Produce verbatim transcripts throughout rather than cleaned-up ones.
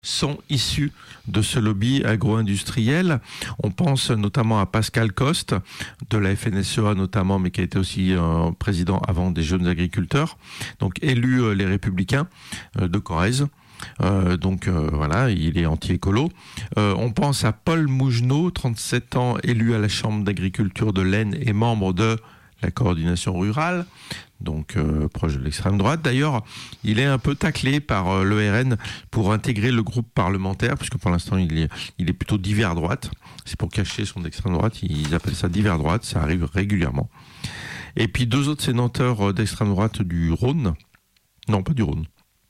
sont issus de ce lobby agro-industriel. On pense notamment à Pascal Coste, de la F N S E A notamment, mais qui a été aussi euh, président avant des Jeunes Agriculteurs, donc élu euh, les Républicains euh, de Corrèze. Euh, donc euh, voilà, il est anti-écolo. Euh, on pense à Paul Mougenot, trente-sept ans, élu à la Chambre d'agriculture de l'Aisne et membre de la coordination rurale, donc euh, proche de l'extrême droite. D'ailleurs, il est un peu taclé par euh, l'E R N pour intégrer le groupe parlementaire, puisque pour l'instant, il est, il est plutôt divers droite. C'est pour cacher son extrême droite, ils appellent ça divers droite, ça arrive régulièrement. Et puis deux autres sénateurs d'extrême droite du Rhône, non pas du Rhône,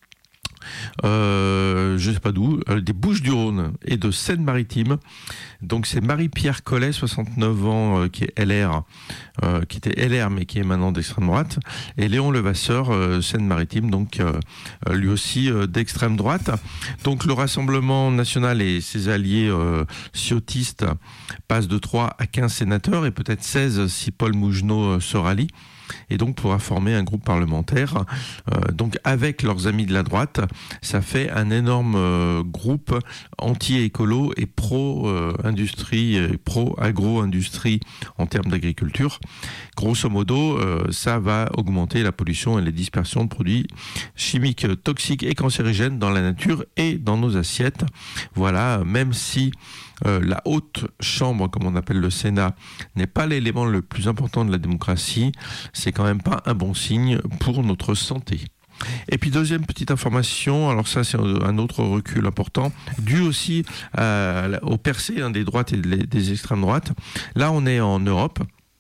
Euh, je ne sais pas d'où, euh, des Bouches-du-Rhône et de Seine-Maritime. Donc c'est Marie-Pierre Collet, soixante-neuf ans, euh, qui est L R, euh, qui était L R mais qui est maintenant d'extrême droite, et Léon Levasseur, euh, Seine-Maritime, donc euh, lui aussi euh, d'extrême droite. Donc le Rassemblement national et ses alliés euh, ciotistes passent de trois à quinze sénateurs et peut-être seize si Paul Mougenot euh, se rallie, et donc pourra former un groupe parlementaire. Euh, donc avec leurs amis de la droite, ça fait un énorme euh, groupe anti-écolo et pro-industrie, euh, pro-agro-industrie en termes d'agriculture. Grosso modo, euh, ça va augmenter la pollution et les dispersions de produits chimiques toxiques et cancérigènes dans la nature et dans nos assiettes. Voilà, même si Euh, la haute chambre, comme on appelle le Sénat, n'est pas l'élément le plus important de la démocratie, c'est quand même pas un bon signe pour notre santé. Et puis deuxième petite information, alors ça c'est un autre recul important, dû aussi euh, au percées hein, des droites et des extrêmes droites. Là on est en Europe.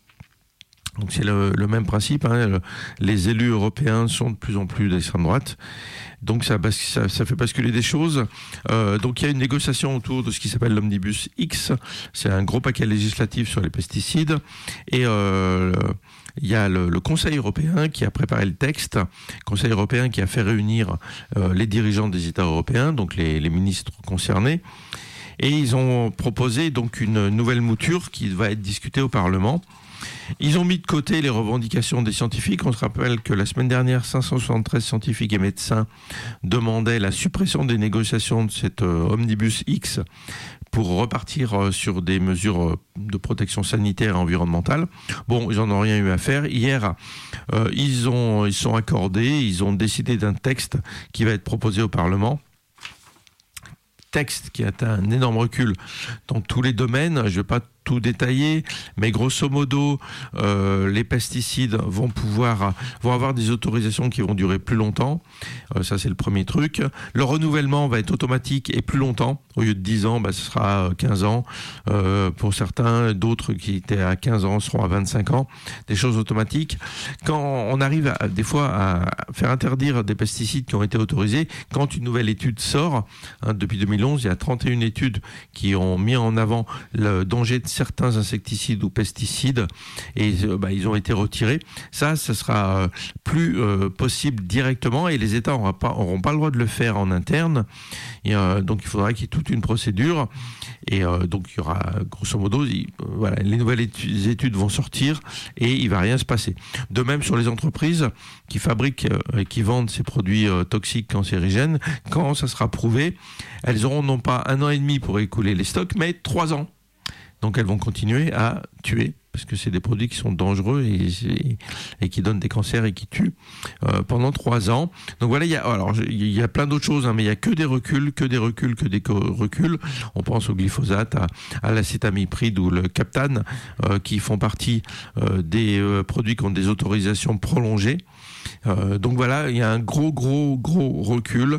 Donc c'est le, le même principe, hein. Les élus européens sont de plus en plus d'extrême droite, donc ça, ça, ça fait basculer des choses. Euh, donc il y a une négociation autour de ce qui s'appelle l'Omnibus X, c'est un gros paquet législatif sur les pesticides, et euh, il y a le, le Conseil européen qui a préparé le texte, Conseil européen qui a fait réunir euh, les dirigeants des États européens, donc les, les ministres concernés, et ils ont proposé donc une nouvelle mouture qui va être discutée au Parlement. Ils ont mis de côté les revendications des scientifiques. On se rappelle que la semaine dernière, cinq cent soixante-treize scientifiques et médecins demandaient la suppression des négociations de cet euh, Omnibus X pour repartir euh, sur des mesures de protection sanitaire et environnementale. Bon, ils n'en ont rien eu à faire. Hier, euh, ils ont, ils sont accordés, ils ont décidé d'un texte qui va être proposé au Parlement. Texte qui a atteint un énorme recul dans tous les domaines. Je ne vais pas tout détailler, mais grosso modo, euh, les pesticides vont pouvoir, vont avoir des autorisations qui vont durer plus longtemps. Euh, ça, c'est le premier truc. Le renouvellement va être automatique et plus longtemps. Au lieu de dix ans, bah, ce sera quinze ans. Euh, pour certains, d'autres qui étaient à quinze ans seront à vingt-cinq ans. Des choses automatiques. Quand on arrive à, des fois à faire interdire des pesticides qui ont été autorisés, quand une nouvelle étude sort, hein, depuis deux mille onze, il y a trente et une études qui ont mis en avant le danger de certains insecticides ou pesticides, et euh, bah, ils ont été retirés. Ça, ce sera euh, plus euh, possible directement, et les États n'auront pas, auront pas le droit de le faire en interne. Et, euh, donc il faudra qu'il y ait toute une procédure, et euh, donc il y aura grosso modo, il, euh, voilà, les nouvelles études, études vont sortir et il va rien se passer. De même sur les entreprises qui fabriquent et euh, qui vendent ces produits euh, toxiques cancérigènes, quand ça sera prouvé, elles auront non pas un an et demi pour écouler les stocks, mais trois ans. Donc elles vont continuer à tuer, parce que c'est des produits qui sont dangereux et, et, et qui donnent des cancers et qui tuent euh, pendant trois ans. Donc voilà, il y a, alors, il y a plein d'autres choses, hein, mais il n'y a que des reculs, que des reculs, que des reculs. On pense au glyphosate, à, à l'acétamipride ou le Captane, euh, qui font partie euh, des euh, produits qui ont des autorisations prolongées. Euh, donc voilà, il y a un gros, gros, gros recul.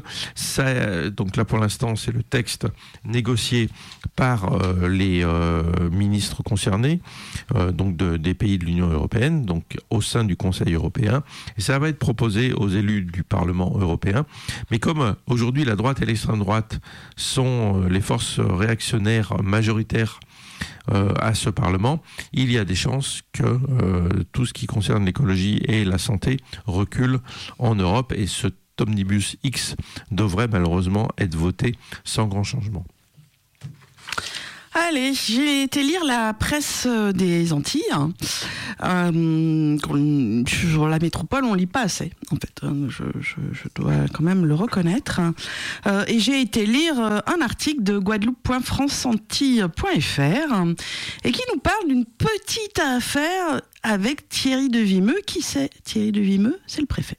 Ça, donc là, pour l'instant, c'est le texte négocié par euh, les euh, ministres concernés, euh, donc de, des pays de l'Union européenne, donc au sein du Conseil européen. Et ça va être proposé aux élus du Parlement européen. Mais comme aujourd'hui, la droite et l'extrême droite sont les forces réactionnaires majoritaires Euh, à ce Parlement, il y a des chances que euh, tout ce qui concerne l'écologie et la santé recule en Europe, et ce Omnibus X devrait malheureusement être voté sans grand changement. Allez, j'ai été lire la presse des Antilles. Euh, sur la métropole, on lit pas assez, en fait. Je, je, je dois quand même le reconnaître. Euh, et j'ai été lire un article de guadeloupe point france antilles point f r et qui nous parle d'une petite affaire avec Thierry de Vimeux. Qui c'est Thierry de Vimeux? C'est le préfet.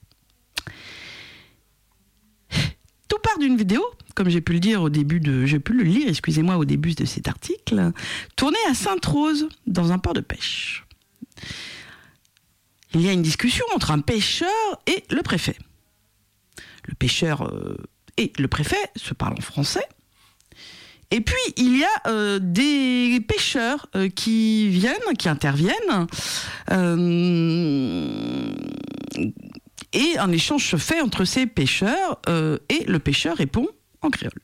Tout part d'une vidéo, comme j'ai pu le dire au début de, j'ai pu le lire, excusez-moi, au début de cet article, tourné à Sainte-Rose, dans un port de pêche. Il y a une discussion entre un pêcheur et le préfet. Le pêcheur euh, et le préfet se parlent en français. Et puis, il y a euh, des pêcheurs euh, qui viennent, qui interviennent. Euh, et un échange se fait entre ces pêcheurs euh, et le pêcheur répond en créole.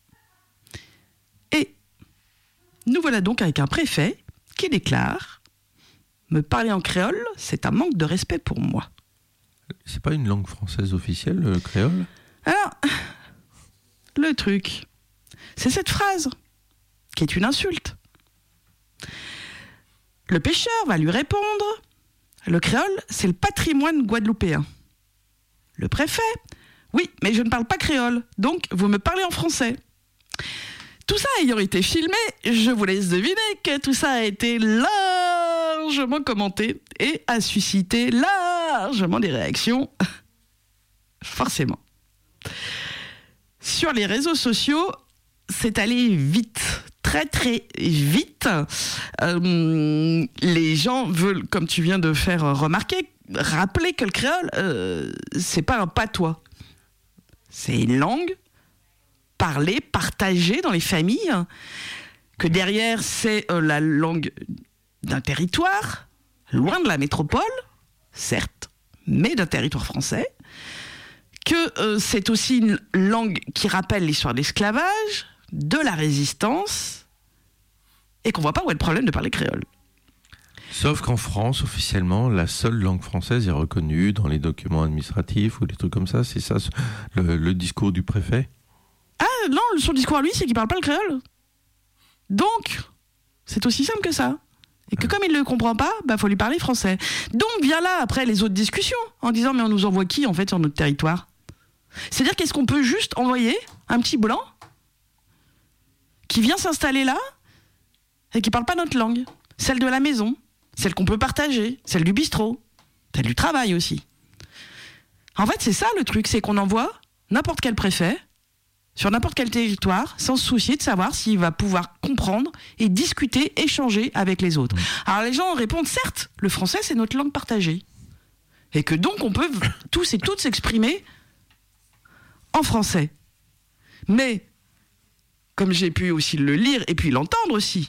Et nous voilà donc avec un préfet qui déclare « Me parler en créole, c'est un manque de respect pour moi. » C'est pas une langue française officielle, le créole? Alors, le truc, c'est cette phrase qui est une insulte. Le pêcheur va lui répondre « Le créole, c'est le patrimoine guadeloupéen. » Le préfet « Oui, mais je ne parle pas créole, donc vous me parlez en français. » Tout ça ayant été filmé, je vous laisse deviner que tout ça a été largement commenté et a suscité largement des réactions. Forcément. Sur les réseaux sociaux, c'est allé vite, très très vite. Euh, les gens veulent, comme tu viens de faire remarquer, rappeler que le créole, euh, c'est pas un patois. C'est une langue parlée, partagée dans les familles, que derrière c'est euh, la langue d'un territoire, loin de la métropole, certes, mais d'un territoire français, que euh, c'est aussi une langue qui rappelle l'histoire de l'esclavage, de la résistance, et qu'on voit pas où est le problème de parler créole. Sauf qu'en France, officiellement, la seule langue française est reconnue dans les documents administratifs ou des trucs comme ça. C'est ça le, le discours du préfet? Ah non, son discours à lui, c'est qu'il parle pas le créole. Donc, c'est aussi simple que ça. Et que comme il ne le comprend pas, bah faut lui parler français. Donc vient là après les autres discussions en disant mais on nous envoie qui en fait sur notre territoire? C'est-à-dire qu'est-ce qu'on peut juste envoyer un petit blanc qui vient s'installer là et qui parle pas notre langue, celle de la maison, celle qu'on peut partager, celle du bistrot, celle du travail aussi. En fait c'est ça le truc, c'est qu'on envoie n'importe quel préfet sur n'importe quel territoire, sans se soucier de savoir s'il va pouvoir comprendre et discuter, échanger avec les autres. Alors les gens répondent, certes, le français c'est notre langue partagée. Et que donc on peut tous et toutes s'exprimer en français. Mais, comme j'ai pu aussi le lire et puis l'entendre aussi,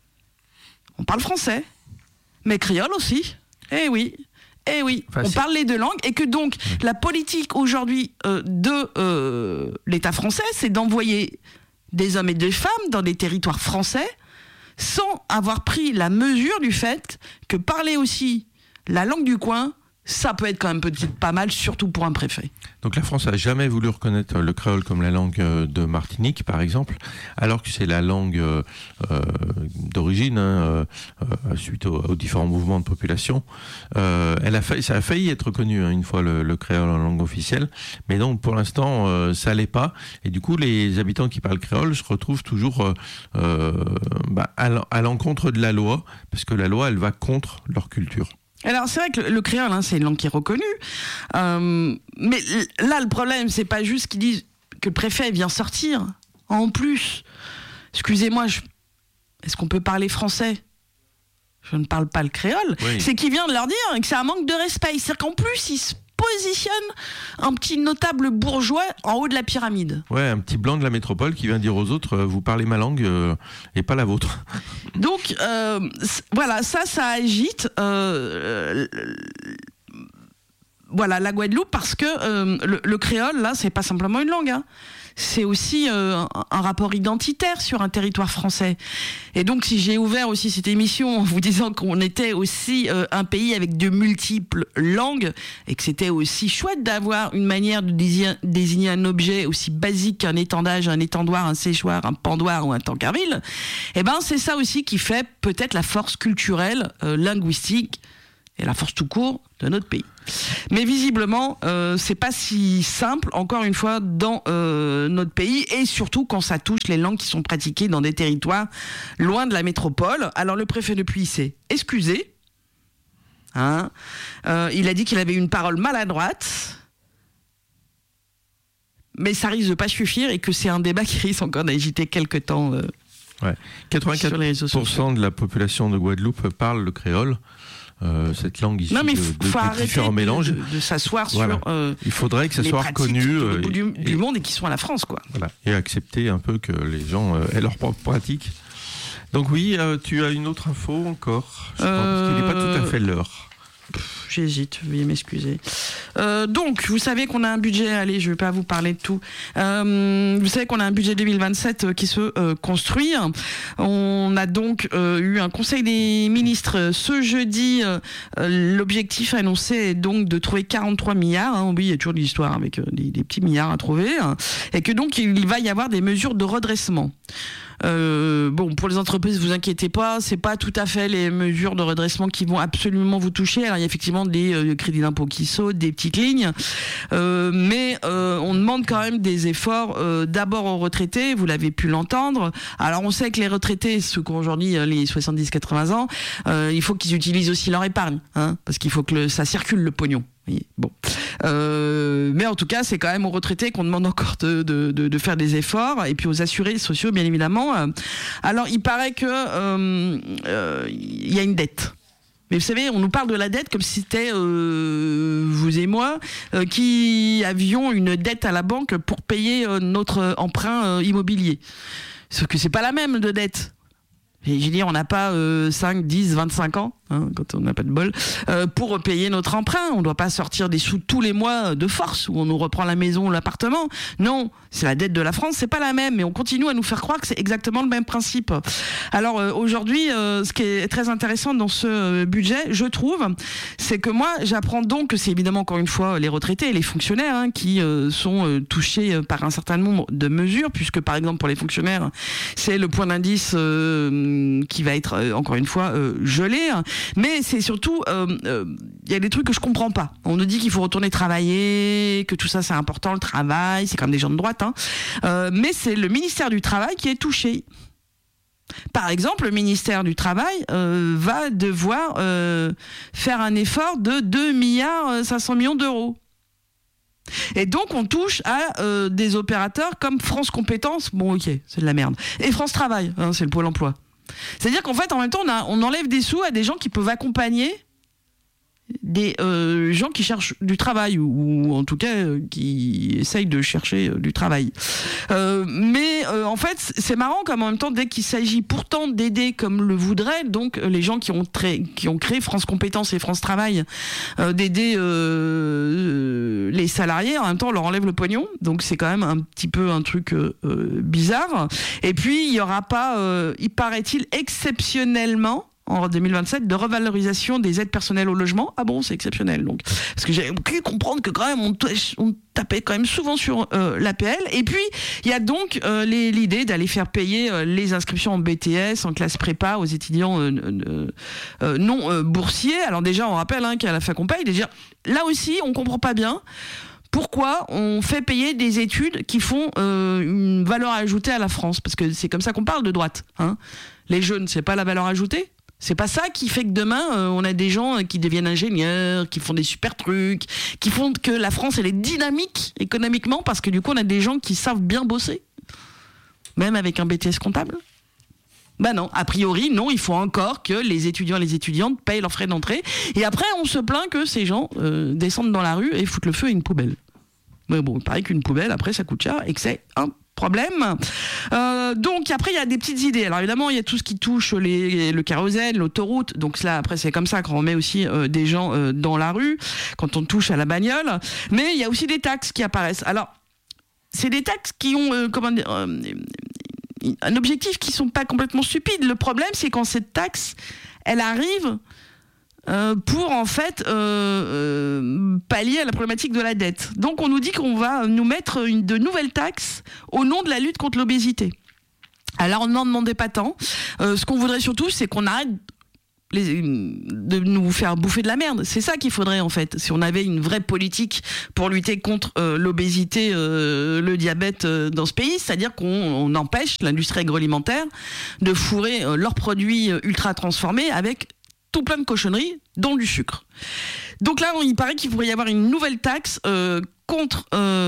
on parle français, mais créole aussi. Eh oui. Eh oui, enfin, on c'est... parle les deux langues et que donc oui. La politique aujourd'hui euh, de euh, l'État français, c'est d'envoyer des hommes et des femmes dans des territoires français sans avoir pris la mesure du fait que parler aussi la langue du coin, ça peut être quand même peut-être pas mal, surtout pour un préfet. Donc la France n'a jamais voulu reconnaître le créole comme la langue de Martinique, par exemple, alors que c'est la langue euh, d'origine, hein, euh, suite aux, aux différents mouvements de population. Euh, elle a failli, ça a failli être reconnu hein, une fois le, le créole en langue officielle, mais donc pour l'instant euh, ça l'est pas. Et du coup, les habitants qui parlent créole se retrouvent toujours euh, euh, bah, à l'encontre de la loi, parce que la loi, elle va contre leur culture. Alors c'est vrai que le, le créole, hein, c'est une langue qui est reconnue, euh, mais là le problème c'est pas juste qu'ils disent que le préfet vient sortir. En plus, excusez-moi, je... est-ce qu'on peut parler français? Je ne parle pas le créole. Oui. C'est qu'il vient de leur dire que c'est un manque de respect. C'est-à-dire qu'en plus il se positionne un petit notable bourgeois en haut de la pyramide. Ouais, un petit blanc de la métropole qui vient dire aux autres euh, vous parlez ma langue euh, et pas la vôtre. Donc euh, voilà, ça, ça agite euh, euh, voilà, la Guadeloupe parce que euh, le, le créole, là, c'est pas simplement une langue. Hein. c'est aussi euh, un, un rapport identitaire sur un territoire français. Et donc, si j'ai ouvert aussi cette émission en vous disant qu'on était aussi euh, un pays avec de multiples langues et que c'était aussi chouette d'avoir une manière de désigner, désigner un objet aussi basique qu'un étendage, un étendoir, un séchoir, un pendoir ou un tankerville, eh ben, c'est ça aussi qui fait peut-être la force culturelle, euh, linguistique et la force tout court de notre pays. Mais visiblement, euh, c'est pas si simple, encore une fois, dans euh, notre pays, et surtout quand ça touche les langues qui sont pratiquées dans des territoires loin de la métropole. Alors le préfet de Puy s'est excusé. Hein, euh, il a dit qu'il avait une parole maladroite, mais ça risque de pas suffire et que c'est un débat qui risque encore d'agiter quelque temps. Euh, ouais. quatre-vingt-quatre pour cent de la population de Guadeloupe parle le créole. Euh, cette langue issue non, mais de, faut de, de arrêter différents mélanges. De, de, de s'asseoir voilà. sur euh, il faudrait que ça soit reconnu euh, du, et, du monde et qui sont à la France, quoi. Voilà. Et accepter un peu que les gens euh, aient leur propre pratique. Donc oui, euh, tu as une autre info encore, je euh... crois, parce qu'il n'est pas tout à fait l'heure. J'hésite, veuillez m'excuser. Euh, donc, vous savez qu'on a un budget, allez, je ne vais pas vous parler de tout. Euh, vous savez qu'on a un budget deux mille vingt-sept qui se euh, construit. On a donc euh, eu un conseil des ministres ce jeudi. Euh, l'objectif annoncé est donc de trouver quarante-trois milliards. Hein. Oui, il y a toujours de l'histoire avec euh, des, des petits milliards à trouver. Hein. Et que donc, il va y avoir des mesures de redressement. Euh, bon, pour les entreprises, vous inquiétez pas, c'est pas tout à fait les mesures de redressement qui vont absolument vous toucher. Alors il y a effectivement des euh, crédits d'impôt qui sautent, des petites lignes, euh, mais euh, on demande quand même des efforts. Euh, d'abord aux retraités, vous l'avez pu l'entendre. Alors on sait que les retraités, ceux qui ont aujourd'hui les soixante-dix à quatre-vingts ans, euh, il faut qu'ils utilisent aussi leur épargne, hein, parce qu'il faut que le, ça circule le pognon. Bon, euh, mais en tout cas, c'est quand même aux retraités qu'on demande encore de, de, de, de faire des efforts, et puis aux assurés sociaux, bien évidemment. Alors, il paraît que euh, euh, y a une dette. Mais vous savez, on nous parle de la dette comme si c'était euh, vous et moi euh, qui avions une dette à la banque pour payer euh, notre emprunt euh, immobilier. Sauf que c'est pas la même de dette. Et je veux dire, on n'a pas euh, cinq, dix, vingt-cinq ans, hein, quand on n'a pas de bol, euh, pour payer notre emprunt. On ne doit pas sortir des sous tous les mois de force, où on nous reprend la maison ou l'appartement. Non, c'est la dette de la France, c'est pas la même, mais on continue à nous faire croire que c'est exactement le même principe. Alors euh, aujourd'hui, euh, ce qui est très intéressant dans ce euh, budget, je trouve, c'est que moi, j'apprends donc que c'est évidemment, encore une fois, les retraités et les fonctionnaires hein, qui euh, sont euh, touchés par un certain nombre de mesures, puisque par exemple, pour les fonctionnaires, c'est le point d'indice... Euh, qui va être euh, encore une fois euh, gelé, hein. Mais c'est surtout il euh, euh, y a des trucs que je comprends pas. On nous dit qu'il faut retourner travailler, que tout ça c'est important, le travail, c'est comme des gens de droite, hein. Euh, mais c'est le ministère du Travail qui est touché. Par exemple, le ministère du Travail euh, va devoir euh, faire un effort de deux milliards cinq cents millions d'euros. Et donc on touche à euh, des opérateurs comme France Compétences, bon ok, c'est de la merde, et France Travail, hein, c'est le Pôle emploi. C'est-à-dire qu'en fait, en même temps, on, a, on enlève des sous à des gens qui peuvent accompagner des euh, gens qui cherchent du travail, ou, ou en tout cas euh, qui essayent de chercher euh, du travail. Euh, mais euh, en fait, c'est marrant comme en même temps, dès qu'il s'agit pourtant d'aider comme le voudraient, donc euh, les gens qui ont, très, qui ont créé France Compétences et France Travail, euh, d'aider euh, les salariés, en même temps on leur enlève le pognon, donc c'est quand même un petit peu un truc euh, bizarre. Et puis il y aura pas, euh, il paraît-il exceptionnellement, en deux mille vingt-sept, de revalorisation des aides personnelles au logement. Ah bon, c'est exceptionnel. Donc, parce que j'ai pu comprendre que quand même, on, on tapait quand même souvent sur euh, l'A P L. Et puis, il y a donc euh, les, l'idée d'aller faire payer euh, les inscriptions en B T S, en classe prépa, aux étudiants euh, euh, euh, non euh, boursiers. Alors déjà, on rappelle hein, qu'à la fac on paye. Déjà, là aussi, on comprend pas bien pourquoi on fait payer des études qui font euh, une valeur ajoutée à la France. Parce que c'est comme ça qu'on parle de droite. Hein. Les jeunes, c'est pas la valeur ajoutée ? C'est pas ça qui fait que demain, euh, on a des gens qui deviennent ingénieurs, qui font des super trucs, qui font que la France, elle est dynamique économiquement, parce que du coup, on a des gens qui savent bien bosser, même avec un B T S comptable. Ben non, a priori, non, il faut encore que les étudiants et les étudiantes payent leurs frais d'entrée. Et après, on se plaint que ces gens euh, descendent dans la rue et foutent le feu à une poubelle. Mais bon, il paraît qu'une poubelle, après, ça coûte cher et que c'est un problème. Euh, donc après il y a des petites idées. Alors évidemment il y a tout ce qui touche les, le kérosène, l'autoroute. Donc là après c'est comme ça qu'on met aussi euh, des gens euh, dans la rue quand on touche à la bagnole. Mais il y a aussi des taxes qui apparaissent. Alors c'est des taxes qui ont euh, comment dire, euh, un objectif qui sont pas complètement stupides. Le problème, c'est quand cette taxe, elle arrive euh, pour en fait euh, euh, pallier à la problématique de la dette. Donc on nous dit qu'on va nous mettre une, de nouvelles taxes au nom de la lutte contre l'obésité. Alors on n'en demandait pas tant. Euh, ce qu'on voudrait surtout, c'est qu'on arrête Les, de nous faire bouffer de la merde. C'est ça qu'il faudrait en fait. Si on avait une vraie politique pour lutter contre euh, l'obésité, euh, le diabète euh, dans ce pays, c'est-à-dire qu'on on empêche l'industrie agroalimentaire de fourrer euh, leurs produits euh, ultra transformés avec tout plein de cochonneries, dont du sucre. Donc là, il paraît qu'il pourrait y avoir une nouvelle taxe euh, contre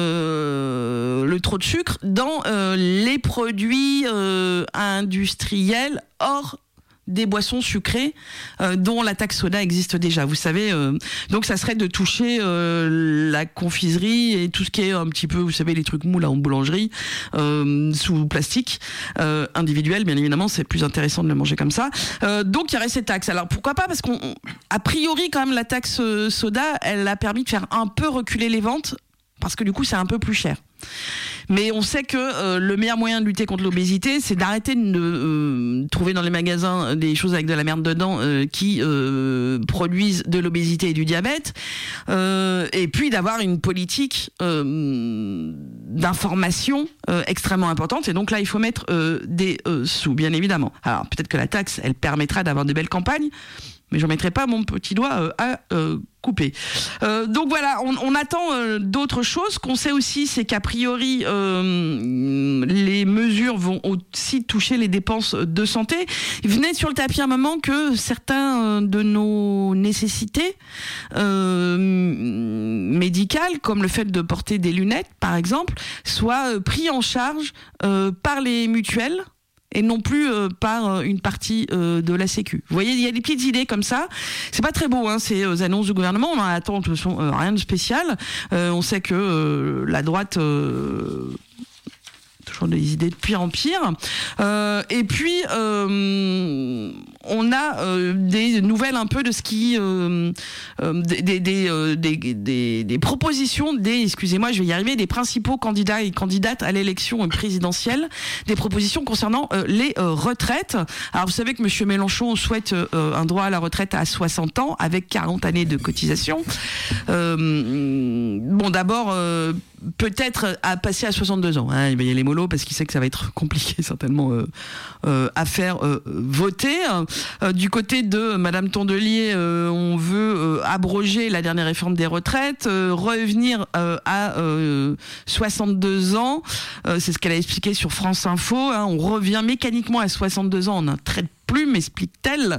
euh, le trop de sucre dans euh, les produits euh, industriels hors des boissons sucrées euh, dont la taxe soda existe déjà, vous savez. Euh, donc ça serait de toucher euh, la confiserie et tout ce qui est un petit peu, vous savez, les trucs mous là en boulangerie, euh, sous plastique, euh, individuel, bien évidemment, c'est plus intéressant de le manger comme ça. Euh, donc il y aurait cette taxe. Alors pourquoi pas, parce qu'on, a priori quand même la taxe soda, elle a permis de faire un peu reculer les ventes, parce que du coup c'est un peu plus cher. Mais on sait que euh, le meilleur moyen de lutter contre l'obésité, c'est d'arrêter de euh, trouver dans les magasins des choses avec de la merde dedans euh, qui euh, produisent de l'obésité et du diabète, euh, et puis d'avoir une politique euh, d'information euh, extrêmement importante. Et donc là, il faut mettre euh, des euh, sous, bien évidemment. Alors peut-être que la taxe, elle permettra d'avoir des belles campagnes, mais j'en mettrai pas mon petit doigt euh, à euh, couper. Euh, donc voilà, on, on attend euh, d'autres choses. Ce qu'on sait aussi, c'est qu'a priori, euh, les mesures vont aussi toucher les dépenses de santé. Il venait sur le tapis un moment que certains de nos nécessités euh, médicales, comme le fait de porter des lunettes, par exemple, soient pris en charge euh, par les mutuelles, et non plus euh, par une partie euh, de la Sécu. Vous voyez, il y a des petites idées comme ça. C'est pas très beau, hein, ces euh, annonces du gouvernement. On en attend de toute façon euh, rien de spécial. Euh, on sait que euh, la droite... Euh toujours des idées de pire en pire. Euh, et puis, euh, on a euh, des nouvelles un peu de ce qui... Euh, euh, des, des, euh, des, des, des propositions des... Excusez-moi, je vais y arriver. Des principaux candidats et candidates à l'élection présidentielle. Des propositions concernant euh, les euh, retraites. Alors, vous savez que M. Mélenchon souhaite euh, un droit à la retraite à soixante ans avec quarante années de cotisation. Euh, bon, d'abord... Euh, peut-être à passer à soixante-deux ans. Hein, il va y aller les mollo parce qu'il sait que ça va être compliqué certainement euh, euh, à faire euh, voter. Euh, du côté de Madame Tondelier, euh, on veut euh, abroger la dernière réforme des retraites, euh, revenir euh, à euh, soixante-deux ans. Euh, c'est ce qu'elle a expliqué sur France Info. Hein, on revient mécaniquement à soixante-deux ans en un trait de plume, explique-t-elle.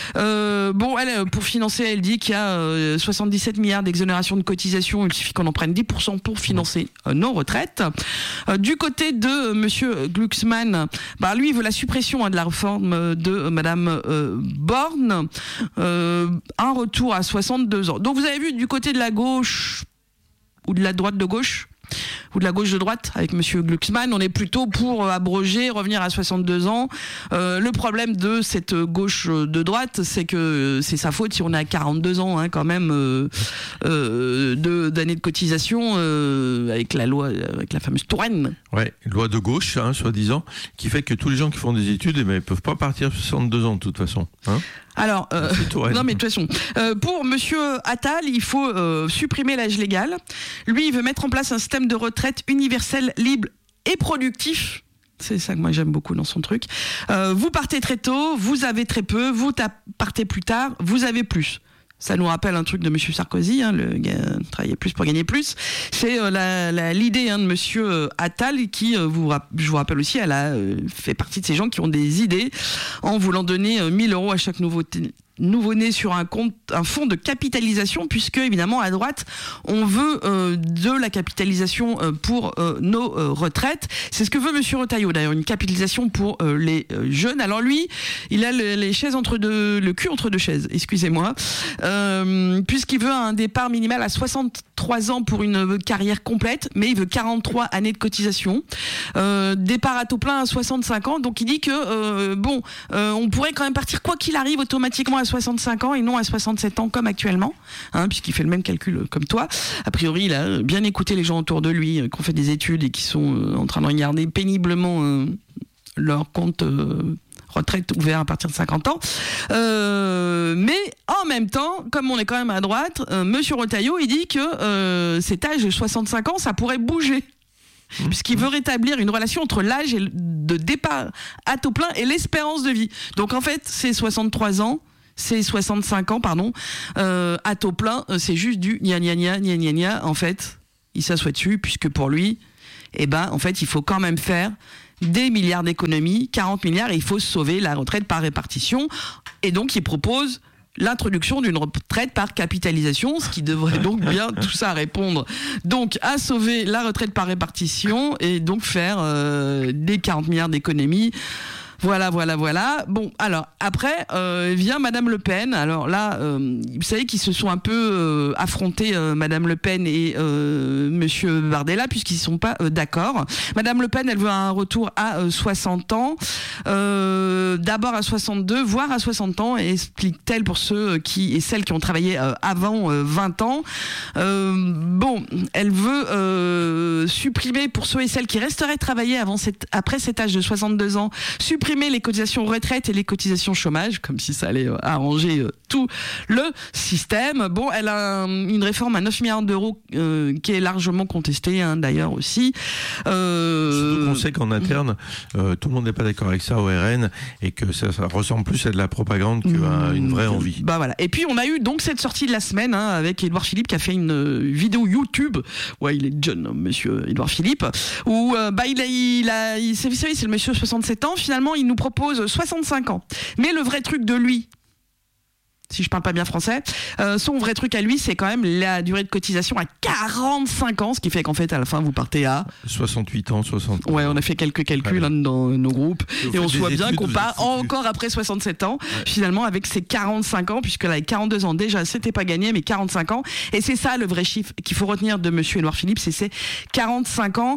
Euh, bon, elle, pour financer, elle dit qu'il y a euh, soixante-dix-sept milliards d'exonération de cotisations. Il suffit qu'on en prenne dix pour cent pour financer euh, nos retraites. Euh, du côté de euh, Monsieur Glucksmann, bah, lui, il veut la suppression hein, de la réforme de euh, Madame euh, Borne. Euh, un retour à soixante-deux ans. Donc, vous avez vu, du côté de la gauche, ou de la droite de gauche, ou de la gauche de droite avec Monsieur Glucksmann, on est plutôt pour abroger, revenir à soixante-deux ans. Euh, le problème de cette gauche de droite, c'est que c'est sa faute si on est à quarante-deux ans hein, quand même euh, euh, de, d'années de cotisation euh, avec la loi, avec la fameuse Touraine. Ouais, loi de gauche, hein, soi-disant, qui fait que tous les gens qui font des études, eh ben, ils peuvent pas partir à soixante-deux ans de toute façon. Hein. Alors, euh, non mais de toute façon, euh, pour Monsieur Attal, il faut euh, supprimer l'âge légal. Lui, il veut mettre en place un système de retraite universel, libre et productif. C'est ça que moi j'aime beaucoup dans son truc. Euh, vous partez très tôt, vous avez très peu, vous partez plus tard, vous avez plus. Ça nous rappelle un truc de Monsieur Sarkozy, hein, le gars, travailler plus pour gagner plus. C'est euh, la, la, l'idée hein, de Monsieur euh, Attal qui, euh, vous, je vous rappelle aussi, elle a euh, fait partie de ces gens qui ont des idées en voulant donner euh, mille euros à chaque nouveau t- nouveau-né sur un compte, un fonds de capitalisation, puisque évidemment à droite on veut euh, de la capitalisation euh, pour euh, nos euh, retraites. C'est ce que veut Monsieur Retailleau d'ailleurs, une capitalisation pour euh, les euh, jeunes. Alors lui, il a le, les chaises entre deux, le cul entre deux chaises, excusez-moi, euh, puisqu'il veut un départ minimal à soixante-trois ans pour une carrière complète, mais il veut quarante-trois années de cotisation, euh, départ à taux plein à soixante-cinq ans. Donc il dit que euh, bon, euh, on pourrait quand même partir quoi qu'il arrive automatiquement à à soixante-cinq ans et non à soixante-sept ans comme actuellement, hein, puisqu'il fait le même calcul comme toi. A priori, il a bien écouté les gens autour de lui euh, qui ont fait des études et qui sont euh, en train de regarder péniblement euh, leur compte euh, retraite ouvert à partir de cinquante ans. Euh, mais en même temps, comme on est quand même à droite, euh, Monsieur Retailleau, il dit que euh, cet âge de soixante-cinq ans, ça pourrait bouger. Puisqu'il veut rétablir une relation entre l'âge de départ à taux plein et l'espérance de vie. Donc en fait, c'est soixante-trois ans, c'est soixante-cinq ans, pardon, euh, à taux plein, c'est juste du gna gna gna gna gna gna. En fait, il s'assoit dessus, puisque pour lui, eh ben, en fait, il faut quand même faire des milliards d'économies, quarante milliards, et il faut sauver la retraite par répartition. Et donc, il propose l'introduction d'une retraite par capitalisation, ce qui devrait donc bien tout ça répondre donc à sauver la retraite par répartition et donc faire euh, des quarante milliards d'économies. Voilà, voilà, voilà. Bon, alors après euh, vient Madame Le Pen. Alors là, euh, vous savez qu'ils se sont un peu euh, affrontés, euh, Madame Le Pen et euh, Monsieur Bardella, puisqu'ils ne sont pas euh, d'accord. Madame Le Pen, elle veut un retour à euh, soixante ans, euh, d'abord à soixante-deux, voire à soixante ans, et explique-t-elle pour ceux qui et celles qui ont travaillé euh, avant euh, vingt ans. Euh, bon, elle veut euh, supprimer pour ceux et celles qui resteraient travailler avant cette, après cet âge de soixante-deux ans, supprimer les cotisations retraite et les cotisations chômage, comme si ça allait euh, arranger euh, tout le système. Bon, elle a un, une réforme à neuf milliards d'euros euh, qui est largement contestée, hein, d'ailleurs aussi. Euh... Surtout qu'on sait qu'en interne, euh, tout le monde n'est pas d'accord avec ça au R N et que ça, ça ressemble plus à de la propagande qu'à mmh, une vraie envie. Bah voilà. Et puis on a eu donc cette sortie de la semaine, hein, avec Édouard Philippe qui a fait une euh, vidéo YouTube. Ouais, il est jeune, monsieur Édouard Philippe, où euh, bah il a, il a, il, vous savez, c'est le monsieur soixante-sept ans. Finalement, il nous propose soixante-cinq ans. Mais le vrai truc de lui, si je parle pas bien français, euh, son vrai truc à lui, c'est quand même la durée de cotisation à quarante-cinq ans, ce qui fait qu'en fait, à la fin, vous partez à soixante-huit ans, soixante ans. Ouais, on a fait quelques calculs ouais. hein, dans nos groupes, et on se voit bien qu'on part encore après soixante-sept ans, ouais. finalement, avec ces quarante-cinq ans, puisque là, avec quarante-deux ans déjà, c'était pas gagné, mais quarante-cinq ans, et c'est ça le vrai chiffre qu'il faut retenir de monsieur Édouard Philippe, c'est ces quarante-cinq ans,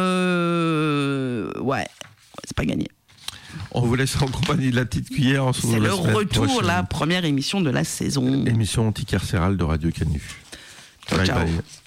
euh... ouais, c'est pas gagné. On vous laisse en compagnie de la petite cuillère. C'est le retour, prochaine. La première émission de la saison. Émission anticarcérale de Radio Canu. Ciao, bye ciao. Bye.